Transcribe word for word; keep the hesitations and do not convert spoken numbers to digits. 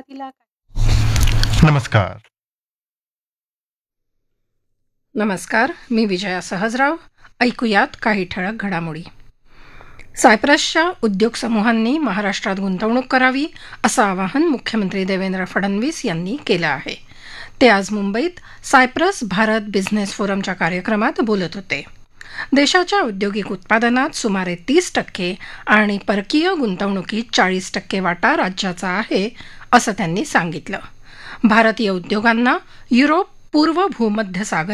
सुरुवातीला नमस्कार. नमस्कार. मी विजया सहजराव. ऐकूयात काही ठळक घडामोडी. सायप्रसच्या उद्योग समूहांनी महाराष्ट्रात गुंतवणूक करावी असं आवाहन मुख्यमंत्री देवेंद्र फडणवीस यांनी केलं आहे. ते आज मुंबईत सायप्रस भारत बिझनेस फोरमच्या कार्यक्रमात बोलत होते. देशाच्या औद्योगिक उत्पादनात सुमारे तीस टक्के आणि परकीय गुंतवणुकीत चाळीस टक्के वाटा राज्याचा आहे असं त्यांनी सांगितलं. भारतीय उद्योगांना युरोप पूर्व भूमध्य सागर